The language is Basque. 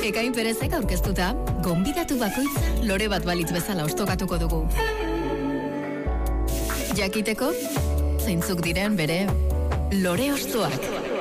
Ekain Perezek aurkeztuta, gonbidatu bakoitza lore bat balitz bezala ostokatuko dugu. Jakiteko, zeintzuk diren bere lore ostoak.